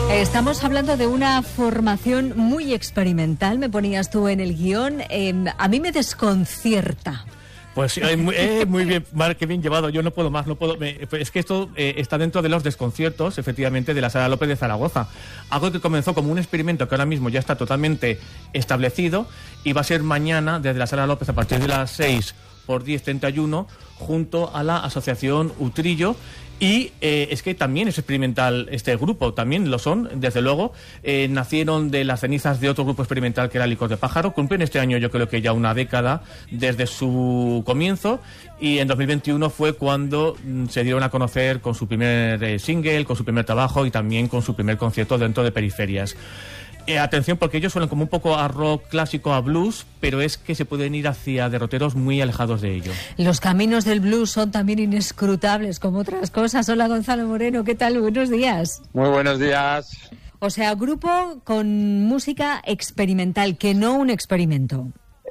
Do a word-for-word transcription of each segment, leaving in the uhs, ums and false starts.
Estamos hablando de una formación muy experimental, me ponías tú en el guión. Eh, a mí me desconcierta. Pues eh, muy, eh, muy bien, Mar, qué bien llevado. Yo no puedo más, no puedo. Me, es que esto eh, está dentro de los desconciertos, efectivamente, de la Sala López de Zaragoza. Algo que comenzó como un experimento que ahora mismo ya está totalmente establecido y va a ser mañana desde la Sala López a partir de las seis por diez treinta y uno junto a la Asociación Utrillo. Y eh, es que también es experimental este grupo, también lo son, desde luego. Eh, nacieron de las cenizas de otro grupo experimental que era Licor de Pájaro. Cumplen este año yo creo que ya una década desde su comienzo. Y en dos mil veintiuno fue cuando mm, se dieron a conocer con su primer eh, single, con su primer trabajo y también con su primer concierto dentro de Periferias. Eh, atención, porque ellos suenan como un poco a rock clásico, a blues, pero es que se pueden ir hacia derroteros muy alejados de ello. Los caminos del blues son también inescrutables como otras cosas. Hola, Gonzalo Moreno, ¿qué tal? Buenos días. Muy buenos días. O sea, grupo con música experimental, que no un experimento.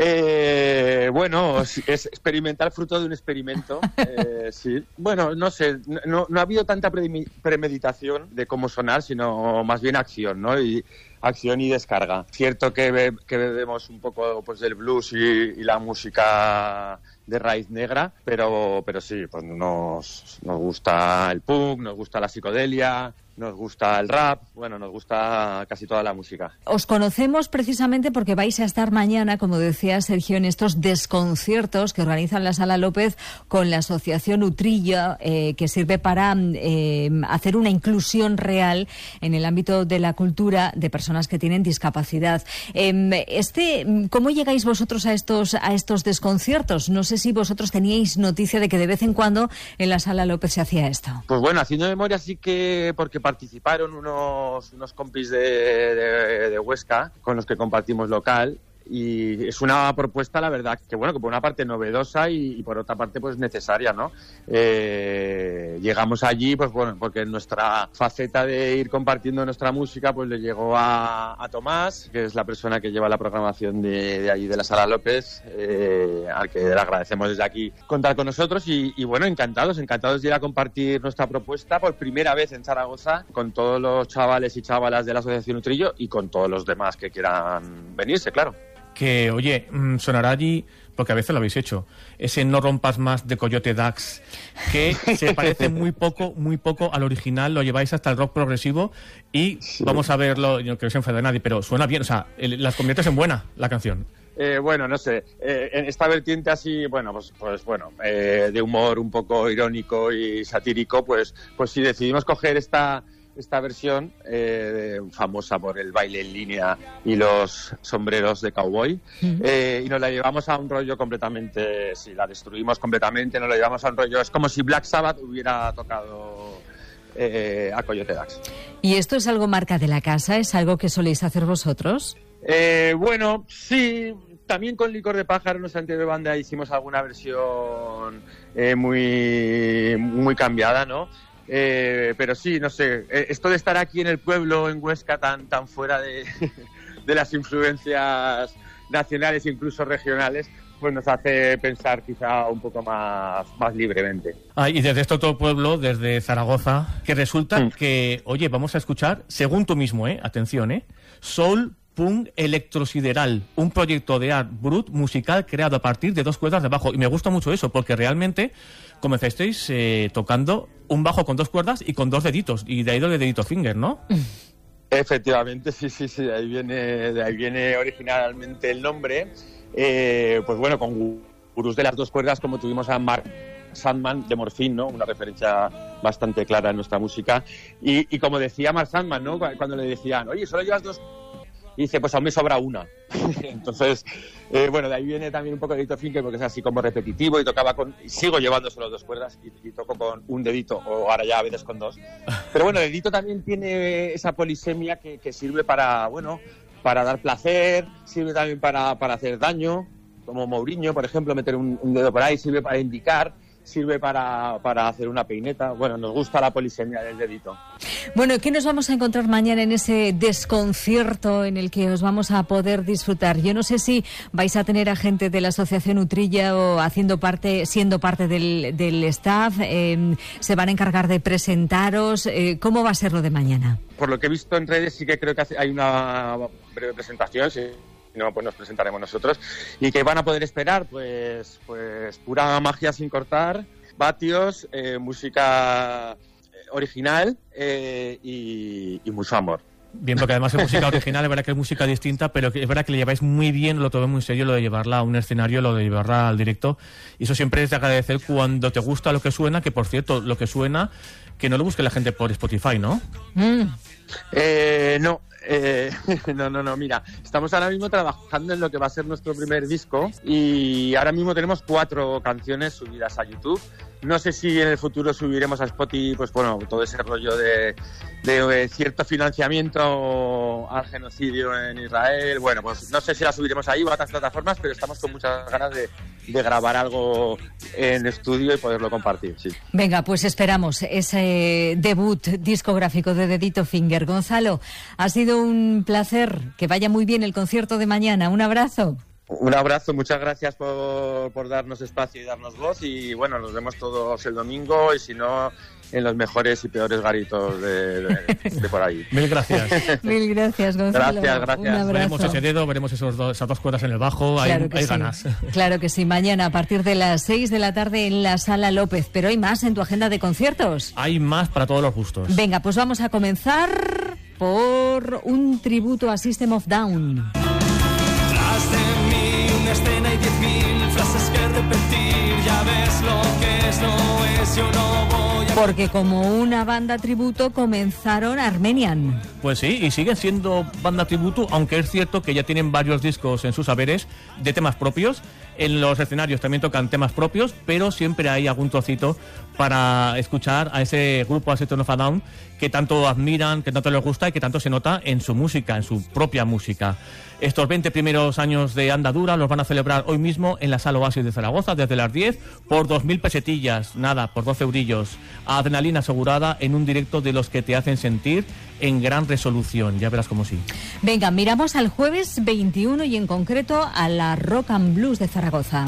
Eh, bueno, es experimental fruto de un experimento. Eh, sí. Bueno, no sé, no, no ha habido tanta premeditación de cómo sonar, sino más bien acción, ¿no? Y acción y descarga. Cierto que, be, que bebemos un poco pues del blues y, y la música de raíz negra, pero pero sí, pues nos, nos gusta el punk, nos gusta la psicodelia, nos gusta el rap, bueno, nos gusta casi toda la música. Os conocemos precisamente porque vais a estar mañana, como decía Sergio, en estos desconciertos que organizan la Sala López con la Asociación Utrillo, eh, que sirve para eh, hacer una inclusión real en el ámbito de la cultura de personas que tienen discapacidad. Eh, este, ¿cómo llegáis vosotros a estos a estos desconciertos? No sé si vosotros teníais noticia de que de vez en cuando en la Sala López se hacía esto. Pues bueno, haciendo memoria sí que, porque participaron unos, unos compis de, de, de Huesca con los que compartimos local. Y es una propuesta, la verdad, que bueno, que por una parte novedosa y, y por otra parte pues necesaria, ¿no? Eh, llegamos allí, pues bueno, porque nuestra faceta de ir compartiendo nuestra música, pues le llegó a, a Tomás, que es la persona que lleva la programación de, de allí de la Sala López, eh, al que le agradecemos desde aquí contar con nosotros y, y bueno, encantados, encantados de ir a compartir nuestra propuesta por primera vez en Zaragoza con todos los chavales y chavalas de la Asociación Utrillo y con todos los demás que quieran venirse, claro. Que, oye, sonará allí, porque a veces lo habéis hecho, ese No rompas más de Coyote Dax, que se parece muy poco, muy poco al original, lo lleváis hasta el rock progresivo y sí. Vamos a verlo, yo no quiero que se enfade a nadie, pero suena bien, o sea, las conviertes en buena la canción. Eh, bueno, no sé, eh, en esta vertiente así, bueno, pues, pues bueno, eh, de humor un poco irónico y satírico, pues, pues sí decidimos coger esta... esta versión eh, famosa por el baile en línea y los sombreros de cowboy uh-huh. eh, y nos la llevamos a un rollo completamente, sí, la destruimos completamente, nos la llevamos a un rollo, es como si Black Sabbath hubiera tocado eh, a Coyote Dax. ¿Y esto es algo marca de la casa? ¿Es algo que soléis hacer vosotros? Eh, bueno, sí, también con Licor de Pájaro, nuestra anterior banda, hicimos alguna versión eh, muy, muy cambiada, ¿no? Eh, pero sí, no sé, esto de estar aquí en el pueblo, en Huesca, tan tan fuera de, de las influencias nacionales e incluso regionales, pues nos hace pensar quizá un poco más, más libremente. Ah, y desde este otro pueblo, desde Zaragoza, que resulta mm. que, oye, vamos a escuchar, según tú mismo, eh, atención, eh, Soul Punk Electrosideral, un proyecto de art brut musical creado a partir de dos cuerdas de bajo. Y me gusta mucho eso, porque realmente comenzasteis eh, tocando un bajo con dos cuerdas y con dos deditos, y de ahí el dedito finger, ¿no? Efectivamente, sí, sí, sí, de ahí viene, de ahí viene originalmente el nombre. Eh, pues bueno, con gurús de las dos cuerdas, como tuvimos a Mark Sandman de Morphine, ¿no? Una referencia bastante clara en nuestra música. Y, y como decía Mark Sandman, ¿no? Cuando le decían, oye, solo llevas dos... Y dice, pues aún me sobra una. Entonces, eh, bueno, de ahí viene también un poco el dedito finger, porque es así como repetitivo y tocaba con... Y sigo llevando solo dos cuerdas y, y toco con un dedito, o ahora ya a veces con dos. Pero bueno, el dedito también tiene esa polisemia que, que sirve para, bueno, para dar placer, sirve también para, para hacer daño, como Mourinho, por ejemplo, meter un, un dedo por ahí, sirve para indicar. sirve para, para hacer una peineta. Bueno, nos gusta la polisemia del dedito. Bueno, ¿qué nos vamos a encontrar mañana en ese desconcierto en el que os vamos a poder disfrutar? Yo no sé si vais a tener a gente de la Asociación Utrilla o haciendo parte, siendo parte del, del staff, eh, se van a encargar de presentaros. Eh, ¿Cómo va a ser lo de mañana? Por lo que he visto en redes, sí que creo que hay una breve presentación, sí. Si no, pues nos presentaremos nosotros. ¿Y que van a poder esperar? Pues, pues pura magia sin cortar, vatios, eh, música original eh, y, y mucho amor. Bien, porque además es música original, es verdad que es música distinta, pero es verdad que le lleváis muy bien, lo tomáis muy serio, lo de llevarla a un escenario, lo de llevarla al directo. Y eso siempre es de agradecer cuando te gusta lo que suena, que por cierto, lo que suena, que no lo busque la gente por Spotify, ¿no? Mm. Eh, no. Eh, no, no, no, mira, estamos ahora mismo trabajando en lo que va a ser nuestro primer disco y ahora mismo tenemos cuatro canciones subidas a YouTube. No sé si en el futuro subiremos a Spotify, pues bueno, todo ese rollo de, de cierto financiamiento al genocidio en Israel. Bueno, pues no sé si la subiremos ahí o a otras plataformas, pero estamos con muchas ganas de, de grabar algo en estudio y poderlo compartir, sí. Venga, pues esperamos ese debut discográfico de Dedito Finger. Gonzalo, ha sido un placer. Que vaya muy bien el concierto de mañana. Un abrazo. Un abrazo, muchas gracias por, por darnos espacio y darnos voz y bueno, nos vemos todos el domingo y si no, en los mejores y peores garitos de, de, de por ahí. Mil gracias. Mil gracias, Gonzalo. Gracias, gracias. Un abrazo. Veremos ese dedo, veremos esos dos, esas dos cuerdas en el bajo, Claro hay, que hay sí. ganas. Claro que sí, mañana a partir de las seis de la tarde en la Sala López, pero hay más en tu agenda de conciertos. Hay más para todos los gustos. Venga, pues vamos a comenzar por un tributo a System of Down. Tras de mí una escena y diez mil frases que repetir. Ya ves lo que es, no es, yo no voy a... Porque como una banda tributo comenzaron Armenian. Pues sí, y siguen siendo banda tributo, aunque es cierto que ya tienen varios discos en sus haberes de temas propios. En los escenarios también tocan temas propios, pero siempre hay algún trocito para escuchar a ese grupo, a System of a Down, que tanto admiran, que tanto les gusta y que tanto se nota en su música, en su propia música. Estos veinte primeros años de andadura los van a celebrar hoy mismo en la Sala Oasis de Zaragoza, desde las diez, por dos mil pesetillas, nada, por doce eurillos. Adrenalina asegurada en un directo de los que te hacen sentir en gran resolución, ya verás cómo sí. Venga, miramos al jueves veintiuno y en concreto a la Rock and Blues de Zaragoza.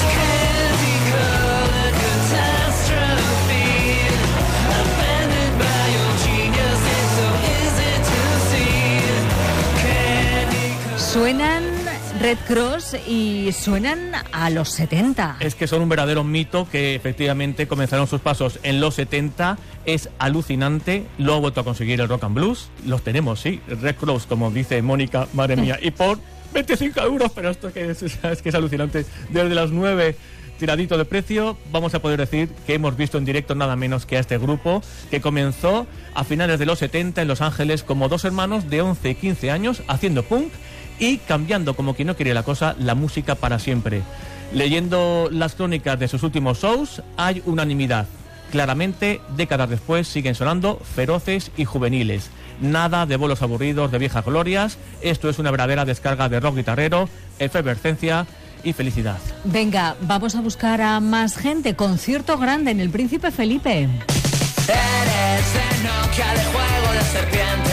Suenan Red Cross y suenan a los setenta. Es que son un verdadero mito que efectivamente comenzaron sus pasos en los setenta. Es alucinante, lo ha vuelto a conseguir el Rock and Blues. Los tenemos, sí, Red Cross, como dice Mónica, madre mía, y por veinticinco euros, pero esto que es, es que es alucinante. Desde las nueve, tiradito de precio, vamos a poder decir que hemos visto en directo nada menos que a este grupo que comenzó a finales de los setenta en Los Ángeles como dos hermanos de once y quince años haciendo punk y cambiando, como quien no quiere la cosa, la música para siempre. Leyendo las crónicas de sus últimos shows, hay unanimidad. Claramente, décadas después, siguen sonando feroces y juveniles. Nada de bolos aburridos de viejas glorias. Esto es una verdadera descarga de rock guitarrero, efervescencia y felicidad. Venga, vamos a buscar a más gente. Concierto grande en el Príncipe Felipe. Eres de Nokia, de juego de serpiente.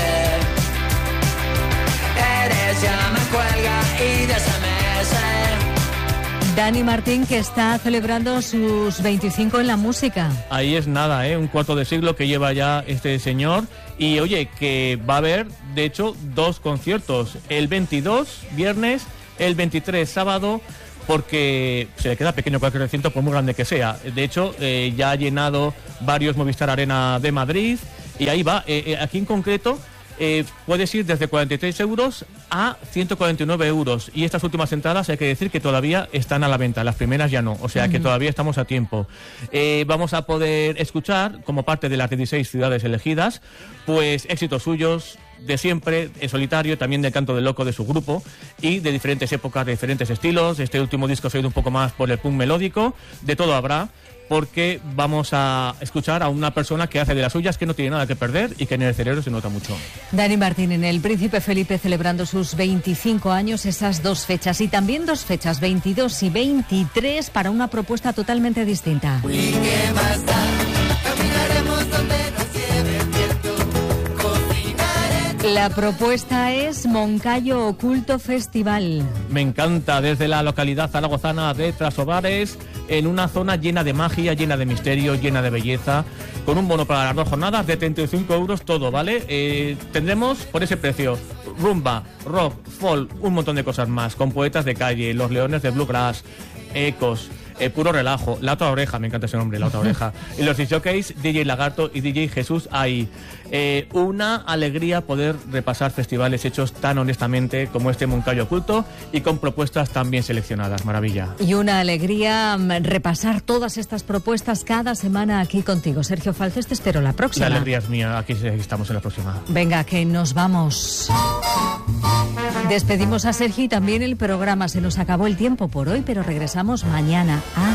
Eres llama, cuelga y de S M S. Dani Martín, que está celebrando sus veinticinco en la música. Ahí es nada, ¿eh? Un cuarto de siglo que lleva ya este señor. Y oye, que va a haber, de hecho, dos conciertos. El veintidós, viernes, el veintitrés, sábado, porque se le queda pequeño cualquier recinto, por muy grande que sea. De hecho, eh, ya ha llenado varios Movistar Arena de Madrid. Y ahí va, eh, eh, aquí en concreto... Eh, puedes ir desde cuarenta y tres euros a ciento cuarenta y nueve euros y estas últimas entradas hay que decir que todavía están a la venta, las primeras ya no, o sea que todavía estamos a tiempo. Eh, vamos a poder escuchar como parte de las dieciséis ciudades elegidas pues éxitos suyos de siempre, en solitario, también del canto del loco de su grupo y de diferentes épocas, de diferentes estilos. Este último disco se ha ido un poco más por el punk melódico, de todo habrá, porque vamos a escuchar a una persona que hace de las suyas, que no tiene nada que perder y que en el cerebro se nota mucho. Dani Martín en el Príncipe Felipe celebrando sus veinticinco años, esas dos fechas y también dos fechas, veintidós y veintitrés, para una propuesta totalmente distinta. ¿Y qué más da? Caminaremos donde nos lleve el viento, cocinaré. La propuesta es Moncayo Oculto Festival. Me encanta, desde la localidad zaragozana de Trasobares, en una zona llena de magia, llena de misterio, llena de belleza, con un bono para las dos jornadas de treinta y cinco euros todo, ¿vale? Eh, tendremos por ese precio rumba, rock, folk, un montón de cosas más, con poetas de calle, los leones de Bluegrass, ecos, eh, puro relajo, La Otra Oreja, me encanta ese nombre, La Otra Oreja, y los disjockeys D J Lagarto y D J Jesús ahí. Eh, una alegría poder repasar festivales hechos tan honestamente como este Moncayo Oculto y con propuestas tan bien seleccionadas, maravilla. Y una alegría mm, repasar todas estas propuestas cada semana aquí contigo. Sergio Falces, te espero la próxima. La alegría es mía, aquí estamos en la próxima. Venga, que nos vamos. Despedimos a Sergio y también el programa. Se nos acabó el tiempo por hoy, pero regresamos mañana.